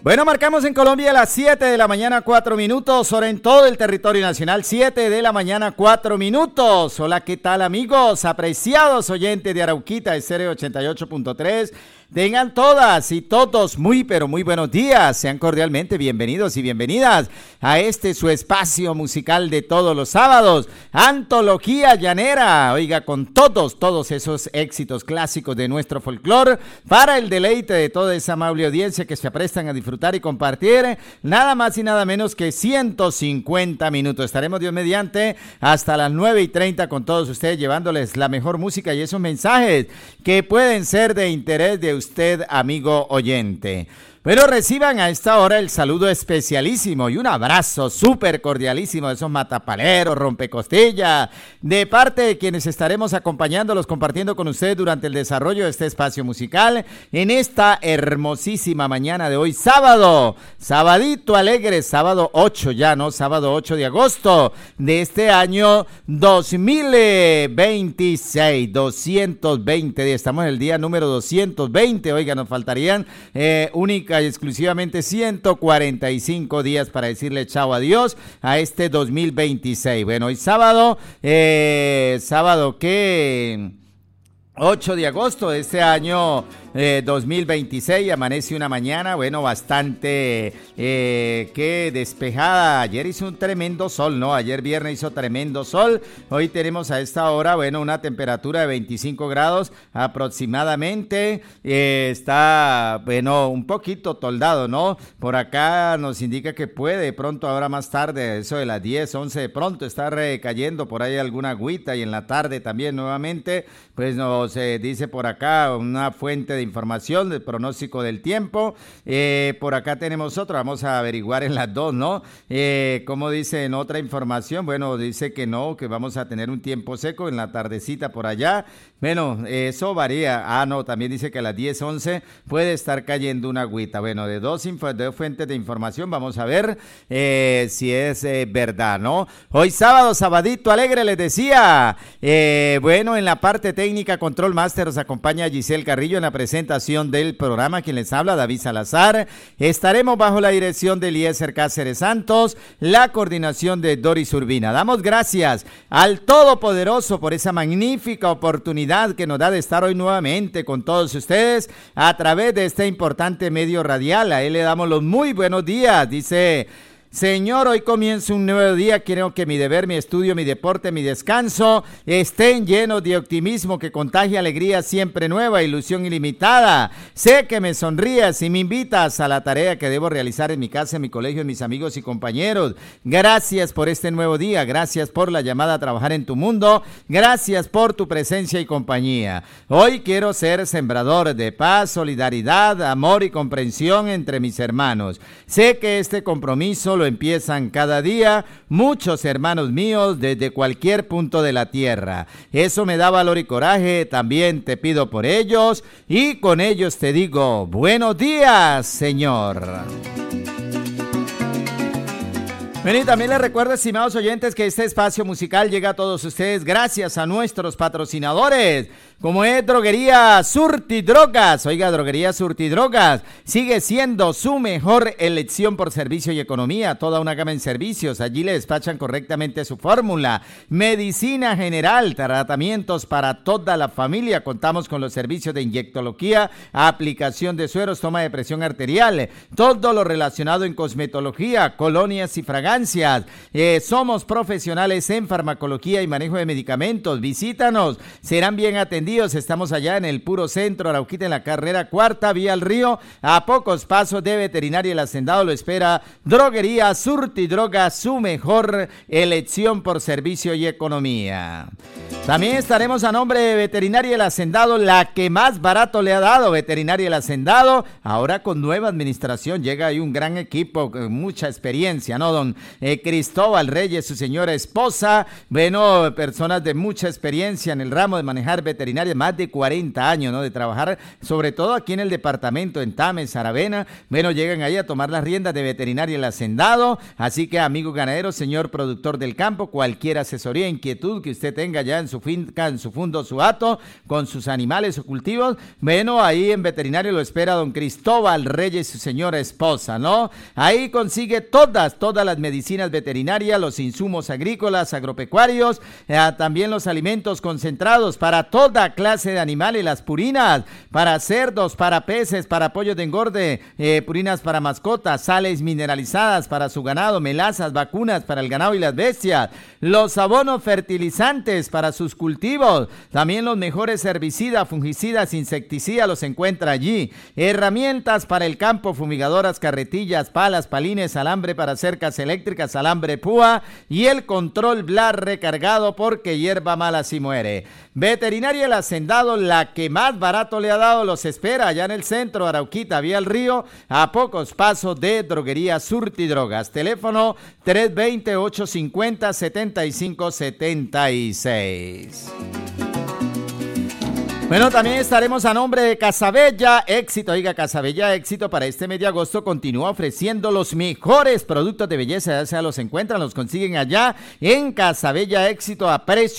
Bueno, marcamos en Colombia a las 7 de la mañana, 4 minutos, hora en todo el territorio nacional, 7 de la mañana, 4 minutos. Hola, ¿qué tal, amigos? Apreciados oyentes de Arauquita, Estéreo 88.3. Tengan todas y todos muy, pero muy buenos días. Sean cordialmente bienvenidos y bienvenidas a este su espacio musical de todos los sábados, Antología Llanera. Oiga, con todos esos éxitos clásicos de nuestro folclore para el deleite de toda esa amable audiencia que se aprestan a disfrutar y compartir nada más y nada menos que 150 minutos. Estaremos, Dios mediante, hasta las 9:30 con todos ustedes, llevándoles la mejor música y esos mensajes que pueden ser de interés de usted, amigo oyente. Pero reciban a esta hora el saludo especialísimo y un abrazo súper cordialísimo de esos matapaleros, rompecostillas, de parte de quienes estaremos acompañándolos, compartiendo con ustedes durante el desarrollo de este espacio musical en esta hermosísima mañana de hoy, sabadito alegre, sábado 8 ya, ¿no? Sábado 8 de agosto de este año 2026, 220 días, estamos en el día número 220, oiga, nos faltarían única y exclusivamente 145 días para decirle chao adiós a este 2026. Bueno, hoy sábado que 8 de agosto de este año 2026, amanece una mañana, bueno, bastante que despejada. Ayer hizo un tremendo sol, ¿no? Ayer viernes hizo tremendo sol. Hoy tenemos a esta hora, bueno, una temperatura de 25 grados aproximadamente. Está, bueno, un poquito toldado, ¿no? Por acá nos indica que puede pronto, ahora más tarde, eso de las 10, 11, de pronto está recayendo por ahí alguna agüita y en la tarde también nuevamente, pues nos dice por acá una fuente de información del pronóstico del tiempo. Por acá tenemos otra, vamos a averiguar en las dos, ¿no? Como dice en otra información, bueno, dice que no, que vamos a tener un tiempo seco en la tardecita por allá. Bueno, eso varía. No, también dice que a las 10, 11 puede estar cayendo una agüita. Bueno, de dos fuentes de información, vamos a ver si es verdad, ¿no? Hoy sábado, sabadito alegre, les decía. Bueno, en la parte técnica, Control Master, nos acompaña Giselle Carrillo en la presentación del programa. Quien les habla, David Salazar. Estaremos bajo la dirección de Eliezer Cáceres Santos, la coordinación de Doris Urbina. Damos gracias al Todopoderoso por esa magnífica oportunidad que nos da de estar hoy nuevamente con todos ustedes a través de este importante medio radial. A él le damos los muy buenos días. Dice: Señor, hoy comienza un nuevo día, quiero que mi deber, mi estudio, mi deporte, mi descanso estén llenos de optimismo que contagie alegría siempre nueva, ilusión ilimitada. Sé que me sonrías y me invitas a la tarea que debo realizar en mi casa, en mi colegio, en mis amigos y compañeros. Gracias por este nuevo día, gracias por la llamada a trabajar en tu mundo, gracias por tu presencia y compañía. Hoy quiero ser sembrador de paz, solidaridad, amor y comprensión entre mis hermanos. Sé que este compromiso lo empiezan cada día muchos hermanos míos desde cualquier punto de la tierra. Eso me da valor y coraje, también te pido por ellos y con ellos te digo buenos días, Señor. Bueno, y también les recuerdo, estimados oyentes, que este espacio musical llega a todos ustedes gracias a nuestros patrocinadores, como es Droguería Surtidrogas. Oiga, Droguería Surtidrogas sigue siendo su mejor elección por servicio y economía, toda una gama en servicios. Allí le despachan correctamente su fórmula, medicina general, tratamientos para toda la familia. Contamos con los servicios de inyectología, aplicación de sueros, toma de presión arterial, todo lo relacionado en cosmetología, colonias y fragancias. Somos profesionales en farmacología y manejo de medicamentos. Visítanos, serán bien atendidos. Estamos allá en el puro centro, Arauquita, en la carrera cuarta, vía al río, a pocos pasos de Veterinaria El Hacendado. Lo espera Droguería Surtidroga, su mejor elección por servicio y economía. También estaremos a nombre de Veterinaria El Hacendado, la que más barato le ha dado. Veterinaria El Hacendado, ahora con nueva administración, llega ahí un gran equipo, con mucha experiencia, ¿no? Don Cristóbal Reyes, su señora esposa. Bueno, personas de mucha experiencia en el ramo de manejar veterinaria, más de 40 años, ¿no? De trabajar, sobre todo aquí en el departamento, en Tames, Saravena. Bueno, llegan ahí a tomar las riendas de veterinaria El Hacendado. Así que, amigo ganadero, señor productor del campo, cualquier asesoría, inquietud que usted tenga ya en su finca, en su fundo, su hato, con sus animales o cultivos, bueno, ahí en veterinario lo espera don Cristóbal Reyes, su señora esposa, ¿no? Ahí consigue todas las medicinas veterinarias, los insumos agrícolas, agropecuarios, también los alimentos concentrados para toda clase de animales, las purinas para cerdos, para peces, para pollos de engorde, purinas para mascotas, sales mineralizadas para su ganado, melazas, vacunas para el ganado y las bestias, los abonos fertilizantes para sus cultivos, también los mejores herbicidas, fungicidas, insecticidas los encuentra allí, herramientas para el campo, fumigadoras, carretillas, palas, palines, alambre para cercas eléctricas, alambre púa y el control blar recargado porque hierba mala si muere. Veterinaria El Hacendado, la que más barato le ha dado, los espera allá en el centro, Arauquita, vía el río, a pocos pasos de Droguería Surtidrogas. Teléfono 320-850-7576. Bueno, también estaremos a nombre de Casabella Éxito. Oiga, Casabella Éxito para este mes de agosto continúa ofreciendo los mejores productos de belleza. Ya sea los encuentran, los consiguen allá en Casabella Éxito a precio